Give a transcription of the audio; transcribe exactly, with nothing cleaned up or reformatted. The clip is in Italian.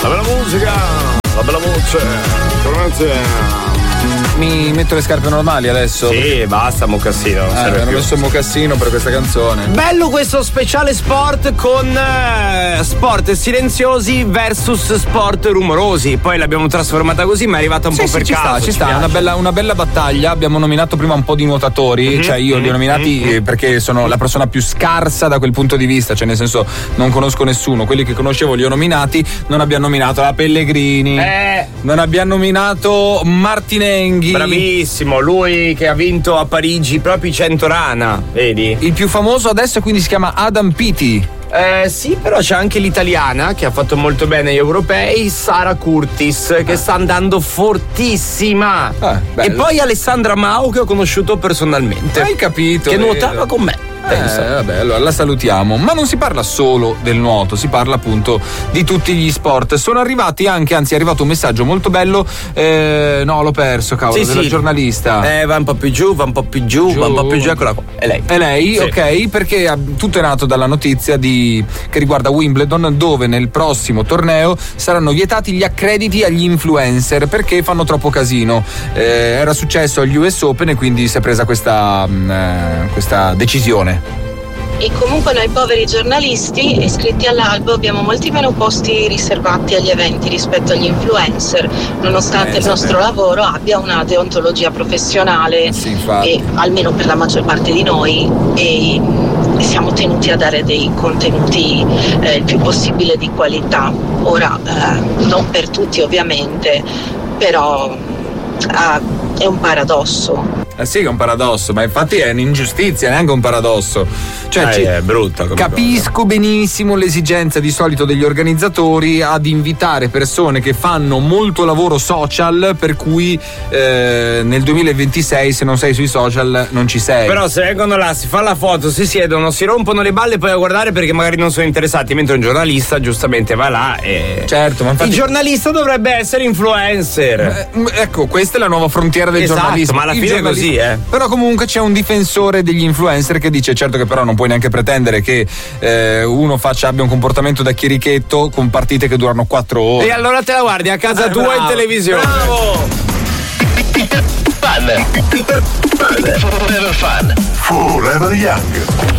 La bella musica, la bella voce, veramente. Mi metto le scarpe normali adesso? Sì, basta mocassino. Eh, mi hanno messo il mocassino per questa canzone. Bello questo speciale sport con eh, sport silenziosi versus sport rumorosi. Poi l'abbiamo trasformata così, ma è arrivata un sì, po' sì, per ci caso. sta, ci sta, è una bella, una bella battaglia. Abbiamo nominato prima un po' di nuotatori, mm-hmm, cioè io li ho nominati mm-hmm. perché sono la persona più scarsa da quel punto di vista, cioè nel senso non conosco nessuno. Quelli che conoscevo li ho nominati, non abbiamo nominato la Pellegrini, eh. non abbiamo nominato Martinenghi. Bravissimo, lui che ha vinto a Parigi proprio i cento rana, vedi? Il più famoso adesso quindi si chiama Adam Peaty. Eh sì, però c'è anche l'italiana che ha fatto molto bene agli europei, Sara Curtis, che ah. sta andando fortissima. Ah, e poi Alessandra Mau che ho conosciuto personalmente. Hai capito? Che nuotava con me. Eh, vabbè, allora la salutiamo. Ma non si parla solo del nuoto, si parla appunto di tutti gli sport. Sono arrivati anche, anzi è arrivato un messaggio molto bello. Eh, no, l'ho perso, cavolo, sì, della sì. giornalista. Eh, va un po' più giù, va un po' più giù, giù. va un po' più giù, eccola qua. È lei. È lei, sì. Ok, perché tutto è nato dalla notizia di, che riguarda Wimbledon, dove nel prossimo torneo saranno vietati gli accrediti agli influencer perché fanno troppo casino. Eh, era successo agli U S Open e quindi si è presa questa, mh, questa decisione. E comunque noi poveri giornalisti iscritti all'albo abbiamo molti meno posti riservati agli eventi rispetto agli influencer, nonostante eh, il nostro lavoro abbia una deontologia professionale, sì, e almeno per la maggior parte di noi, e, e siamo tenuti a dare dei contenuti eh, il più possibile di qualità. Ora eh, non per tutti ovviamente, però eh, è un paradosso. Eh sì, è un paradosso, ma infatti è un'ingiustizia, neanche un paradosso. Cioè, eh, ci, è brutta come capisco cosa. benissimo l'esigenza di solito degli organizzatori ad invitare persone che fanno molto lavoro social, per cui eh, nel duemilaventisei se non sei sui social non ci sei. Però se vengono là, si fa la foto, si siedono, si rompono le balle poi a guardare perché magari non sono interessati, mentre un giornalista giustamente va là e... Certo, ma infatti... Il giornalista dovrebbe essere influencer. Eh, ecco, questa è la nuova frontiera del esatto, giornalismo. Ma alla fine è così. Eh. Però comunque c'è un difensore degli influencer che dice certo che però non puoi neanche pretendere che eh, uno faccia abbia un comportamento da chierichetto con partite che durano quattro ore. E allora te la guardi a casa eh, tua bravo, in televisione. Bravo! Fun. Fun. Forever fun. Forever young.